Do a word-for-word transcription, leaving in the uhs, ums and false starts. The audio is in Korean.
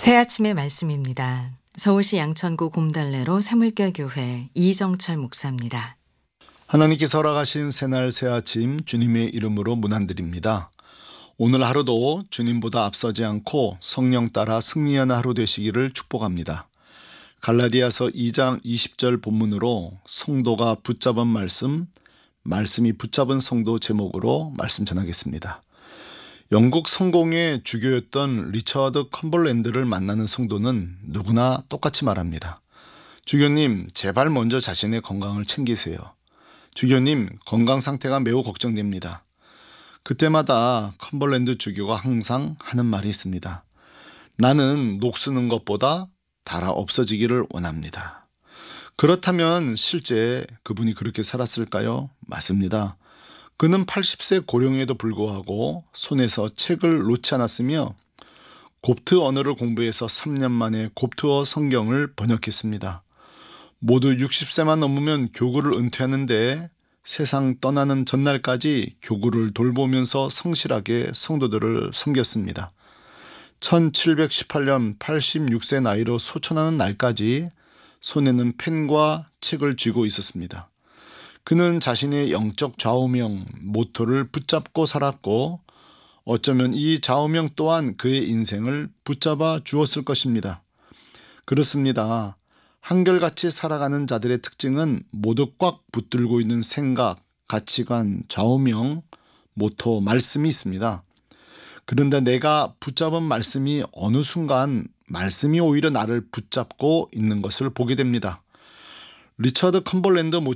새 아침의 말씀입니다. 서울시 양천구 곰달래로 사물결교회 이정철 목사입니다. 하나님께서 허락하신 새날 새아침 주님의 이름으로 문안드립니다. 오늘 하루도 주님보다 앞서지 않고 성령 따라 승리하는 하루 되시기를 축복합니다. 갈라디아서 이 장 이십 절 본문으로 성도가 붙잡은 말씀, 말씀이 붙잡은 성도 제목으로 말씀 전하겠습니다. 영국 성공의 주교였던 리처드 컴벌랜드를 만나는 성도는 누구나 똑같이 말합니다. 주교님, 제발 먼저 자신의 건강을 챙기세요. 주교님, 건강 상태가 매우 걱정됩니다. 그때마다 컴벌랜드 주교가 항상 하는 말이 있습니다. 나는 녹쓰는 것보다 달아 없어지기를 원합니다. 그렇다면 실제 그분이 그렇게 살았을까요? 맞습니다. 그는 팔십 세 고령에도 불구하고 손에서 책을 놓지 않았으며 곱트 언어를 공부해서 삼 년 만에 곱트어 성경을 번역했습니다. 모두 육십 세만 넘으면 교구를 은퇴하는데 세상 떠나는 전날까지 교구를 돌보면서 성실하게 성도들을 섬겼습니다. 천칠백십팔 년 팔십육 세 나이로 소천하는 날까지 손에는 펜과 책을 쥐고 있었습니다. 그는 자신의 영적 좌우명, 모토를 붙잡고 살았고 어쩌면 이 좌우명 또한 그의 인생을 붙잡아 주었을 것입니다. 그렇습니다. 한결같이 살아가는 자들의 특징은 모두 꽉 붙들고 있는 생각, 가치관, 좌우명, 모토, 말씀이 있습니다. 그런데 내가 붙잡은 말씀이 어느 순간 말씀이 오히려 나를 붙잡고 있는 것을 보게 됩니다. 리처드 컴벌랜드